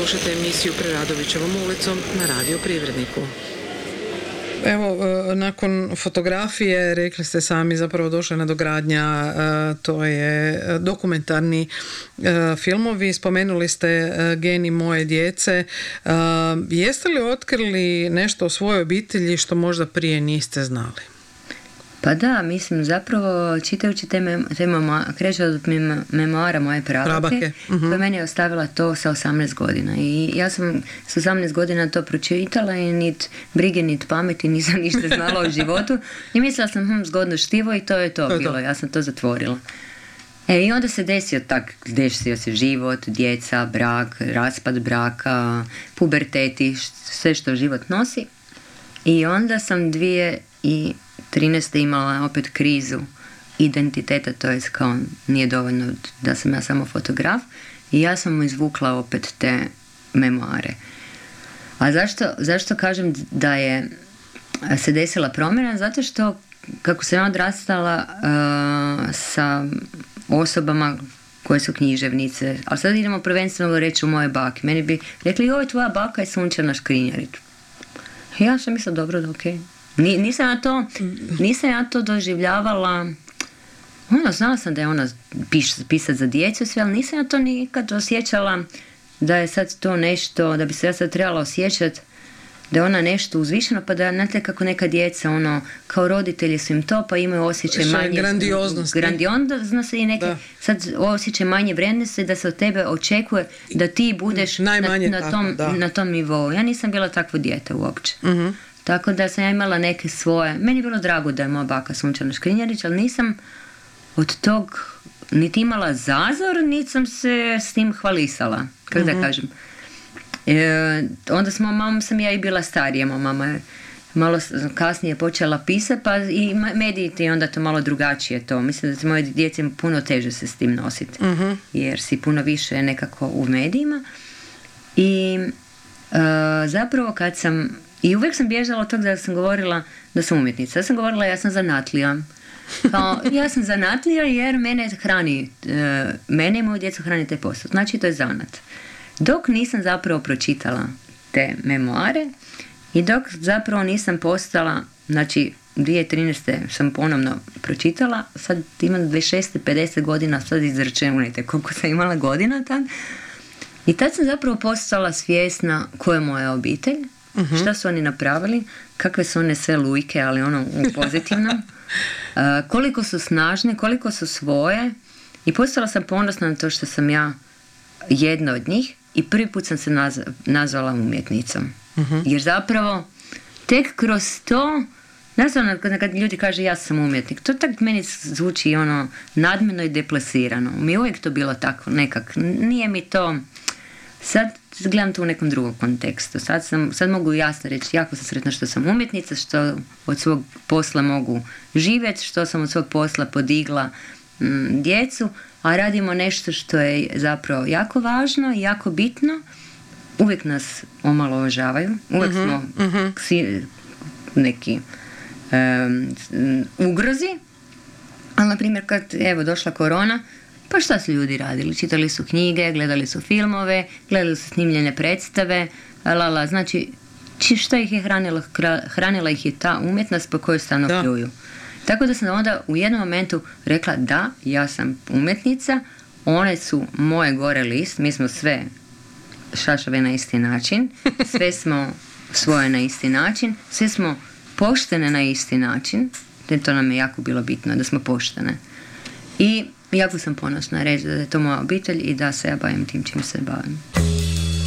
Slušajte emisiju Preradovićevom ulicom na Radio Privredniku. Evo, nakon fotografije, rekli ste sami, zapravo došla nadogradnja, to je dokumentarni filmovi. Spomenuli ste Geni moje djece. Jeste li otkrili nešto o svojoj obitelji što možda prije niste znali? Pa da, mislim, zapravo čitajući kreće od memoara moje prabake, koja meni je ostavila to sa 18 godina. I ja sam sa 18 godina to pročitala i nit brige, nit pameti, nisam ništa znala o životu. I mislila sam, zgodno štivo i to je to bilo. Ja sam to zatvorila. I onda se desio se život, djeca, brak, raspad braka, puberteti, sve što život nosi. I onda sam 2013. imala opet krizu identiteta, to je kao nije dovoljno da sam ja samo fotograf, i ja sam mu izvukla opet te memoare. A zašto kažem da je se desila promjena? Zato što kako sam ja odrastala sa osobama koje su književnice, ali sad idemo prvenstveno reći u moje bake. Meni bi rekli, joj, tvoja baka je Sunčana Škrinjarić. Ja sam mislila, dobro, da okej. Nisam ja to doživljavala. Znala sam da je ona pisat za djecu sve, ali nisam ja to nikad osjećala da je sad to nešto, da bi se ja sad trebala osjećati da je ona nešto uzvišeno, pa da, znate kako neka djeca, kao roditelji su im to, pa imaju osjećaj manje grandioznosti i neke sad osjećaj manje vrijednosti, da se od tebe očekuje da ti budeš na tom nivou. Ja nisam bila takvo dijete uopće. Uh-huh. Tako da sam ja imala neke svoje, meni je bilo drago da je moja baka Sunčana Škrinjarić, ali nisam od tog niti imala zazor, niti sam se s tim hvalisala, kako da kažem. Onda s mojom mamom sam ja i bila starija, moja mama je malo kasnije počela pisati, pa i mediji ti onda to malo drugačije to. Mislim da se moje djece puno teže se s tim nositi, jer si puno više nekako u medijima. I zapravo kad sam, i uvijek sam bježala od toga da sam govorila da sam umjetnica. Ja sam govorila, ja sam zanatlija. Ja sam zanatlija jer mene hrani, mene i moju djecu hrani taj posao. Znači to je zanat. Dok nisam zapravo pročitala te memoare i dok zapravo nisam postala, znači 2013. sam ponovno pročitala, sad imam 26. 50 godina, sad izračunajte koliko sam imala godina tad. I tad sam zapravo postala svjesna ko je moja obitelj, šta su oni napravili, kakve su one sve lujke, ali u pozitivnom, koliko su snažne, koliko su svoje, i postala sam ponosna na to što sam ja jedna od njih. I prvi put sam se nazvala umjetnicom. Jer zapravo tek kroz to, naravno kad ljudi kaže ja sam umjetnik, to tak meni zvuči nadmeno i deplasirano. Mi je uvijek to bilo tako nekak. Nije mi to, sad gledam to u nekom drugom kontekstu. Sad mogu jasno reći, jako sam sretna što sam umjetnica, što od svog posla mogu živjeti, što sam od svog posla podigla djecu, a radimo nešto što je zapravo jako važno i jako bitno. Uvijek nas omalovažavaju, uvijek smo neki ugrozi, ali na primjer kad došla korona, pa šta su ljudi radili? Čitali su knjige, gledali su filmove, gledali su snimljene predstave, znači što ih je hranilo? Hranila ih je ta umjetnost po kojoj stalno pljuju. Tako da sam onda u jednom momentu rekla, da, ja sam umjetnica, one su moje gore list, mi smo sve šašave na isti način, sve smo svoje na isti način, sve smo poštene na isti način, to nam je jako bilo bitno, da smo poštene. I jako sam ponosna reći da je to moja obitelj i da se ja bavim tim čim se bavim.